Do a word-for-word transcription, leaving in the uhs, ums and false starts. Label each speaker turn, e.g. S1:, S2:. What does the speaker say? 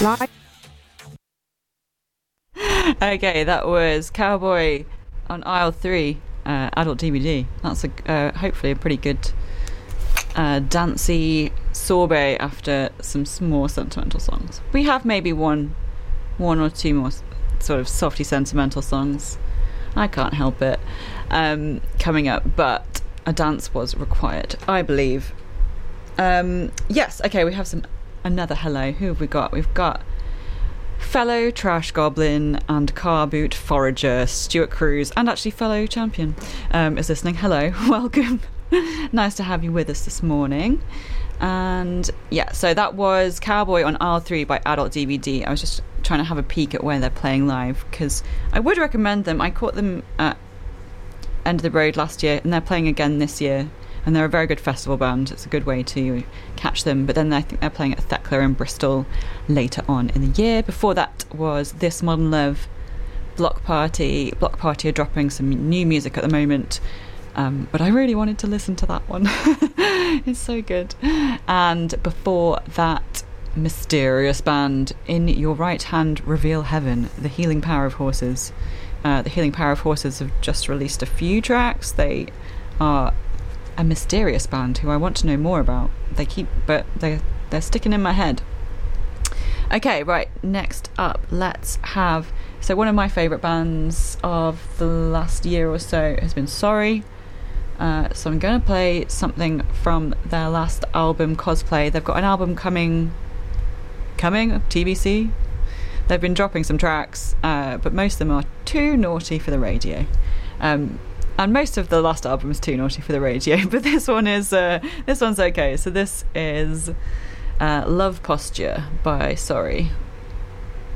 S1: Live.
S2: Okay, that was Cowboy on aisle three, uh, adult D V D. That's a uh, hopefully a pretty good uh, dancey sorbet after some more sentimental songs. We have maybe one, one or two more sort of softy sentimental songs. I can't help it um, coming up, but a dance was required, I believe. Um, yes, okay, we have some another hello. Who have we got? We've got fellow Trash Goblin and Car Boot Forager, Stuart Cruz, and actually fellow champion um, is listening. Hello, welcome. Nice to have you with us this morning. And yeah, so that was Cowboy on aisle three by Adult D V D. I was just trying to have a peek at where they're playing live, because I would recommend them. I caught them at End of the Road last year, and they're playing again this year. And they're a very good festival band. It's a good way to catch them. But then I think they're playing at Thekla in Bristol later on in the year. Before that was This Modern Love, Block Party. Block Party are dropping some new music at the moment. Um, but I really wanted to listen to that one. It's so good. And before that, mysterious band, In Your Right Hand Reveal Heaven, The Healing Power of Horses. Uh, the Healing Power of Horses have just released a few tracks. They are a mysterious band who I want to know more about. They keep, but they they're sticking in my head. Okay, right. Next up, let's have. So one of my favourite bands of the last year or so has been Sorry. Uh, so I'm going to play something from their last album, Cosplay. They've got an album coming, coming T B C. They've been dropping some tracks, uh, but most of them are too naughty for the radio. Um, And most of the last album is too naughty for the radio, but this one is uh, this one's okay. So this is uh, Love Posture by Sorry.